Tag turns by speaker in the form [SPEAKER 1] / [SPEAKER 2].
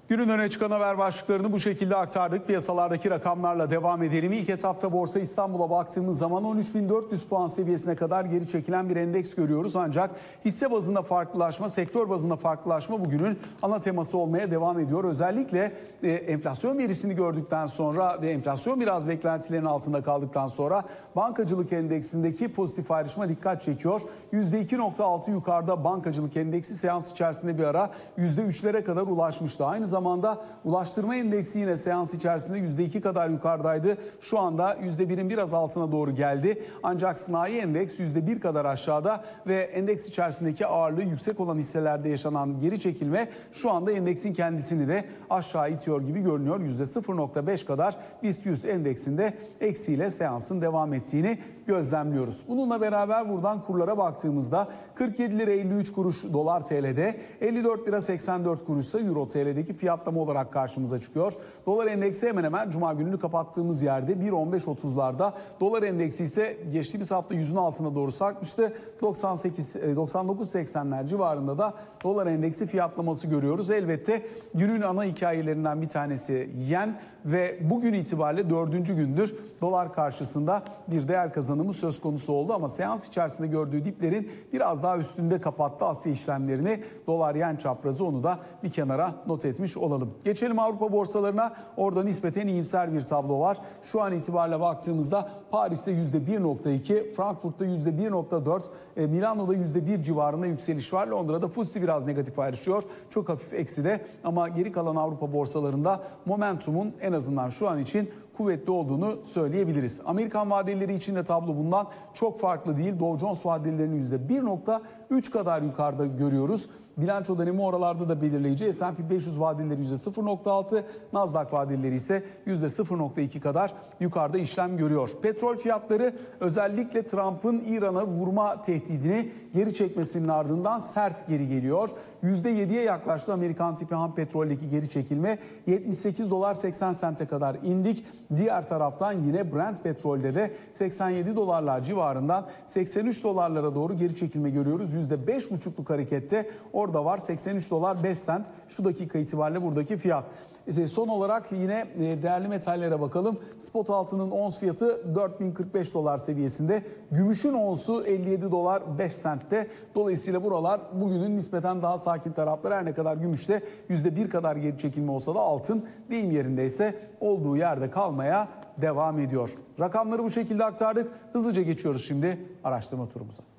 [SPEAKER 1] Günün öne çıkan haber başlıklarını bu şekilde aktardık. Piyasalardaki rakamlarla devam edelim. İlk etapta Borsa İstanbul'a baktığımız zaman 13.400 puan seviyesine kadar geri çekilen bir endeks görüyoruz. Ancak hisse bazında farklılaşma, sektör bazında farklılaşma bugünün ana teması olmaya devam ediyor. Özellikle enflasyon verisini gördükten sonra ve enflasyon biraz beklentilerin altında kaldıktan sonra bankacılık endeksindeki pozitif ayrışma dikkat çekiyor. %2.6 yukarıda bankacılık endeksi seans içerisinde bir ara %3'lere kadar ulaşmıştı. Aynı zamanda ulaştırma endeksi yine seans içerisinde %2 kadar yukarıdaydı. Şu anda %1'in biraz altına doğru geldi. Ancak sanayi endeks %1 kadar aşağıda ve endeks içerisindeki ağırlığı yüksek olan hisselerde yaşanan geri çekilme şu anda endeksin kendisini de aşağı itiyor gibi görünüyor. %0.5 kadar BIST 100 endeksinde eksiyle seansın devam ettiğini gözlemliyoruz. Bununla beraber buradan kurlara baktığımızda 47 lira 53 kuruş dolar TL'de, 54 lira 84 kuruşsa euro TL'deki fiyatlama olarak karşımıza çıkıyor. Dolar endeksi hemen hemen cuma gününü kapattığımız yerde 1.15.30'larda. Dolar endeksi ise geçtiğimiz hafta 100'ün altına doğru sarkmıştı. 99.80'ler civarında da dolar endeksi fiyatlaması görüyoruz. Elbette günün ana hikayelerinden bir tanesi yen ve bugün itibariyle 4. gündür dolar karşısında bir değer kazanımı söz konusu oldu ama seans içerisinde gördüğü diplerin biraz daha üstünde kapattı Asya işlemlerini. Dolar yen çaprazı, onu da bir kenara not etmiş olalım. Geçelim Avrupa borsalarına. Orada nispeten iyimser bir tablo var. Şu an itibariyle baktığımızda Paris'te %1.2, Frankfurt'ta %1.4, Milano'da %1 civarında yükseliş var. Londra'da FTSE biraz negatif ayrışıyor. Çok hafif ekside ama geri kalan Avrupa borsalarında momentumun en azından şu an için kuvvetli olduğunu söyleyebiliriz. Amerikan vadeleri için de tablo bundan çok farklı değil. Dow Jones vadelerini %1.3 kadar yukarıda görüyoruz. Bilanço dönemi oralarda da belirleyici. S&P 500 vadeleri %0.6, Nasdaq vadeleri ise %0.2 kadar yukarıda işlem görüyor. Petrol fiyatları özellikle Trump'ın İran'a vurma tehdidini geri çekmesinin ardından sert geri geliyor. %7'ye yaklaştı Amerikan tipi ham petroldeki geri çekilme. 78 dolar 80 sente kadar indik. Diğer taraftan yine Brent petrolde de 87 dolarlar civarından 83 dolarlara doğru geri çekilme görüyoruz. %5,5'luk harekette orada var 83 dolar 5 sent şu dakika itibariyle buradaki fiyat. Son olarak yine değerli metallere bakalım. Spot altının ons fiyatı 4045 dolar seviyesinde. Gümüşün onsu 57 dolar 5 sentte. Dolayısıyla buralar bugünün nispeten daha sakin tarafları. Her ne kadar gümüşte %1 kadar geri çekilme olsa da altın deyim yerindeyse olduğu yerde kalmaya devam ediyor. Rakamları bu şekilde aktardık. Hızlıca geçiyoruz şimdi araştırma turumuza.